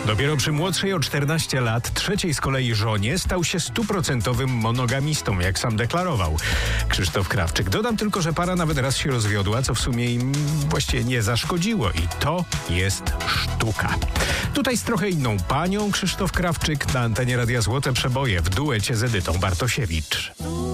Dopiero przy młodszej o 14 lat, trzeciej z kolei żonie, stał się 100% monogamistą, jak sam deklarował Krzysztof Krawczyk. Dodam tylko, że para nawet raz się rozwiodła, co w sumie im właściwie nie zaszkodziło i to jest sztuka. Tutaj z trochę inną panią Krzysztof Krawczyk na antenie Radia Złote Przeboje w duecie z Edytą Bartosiewicz.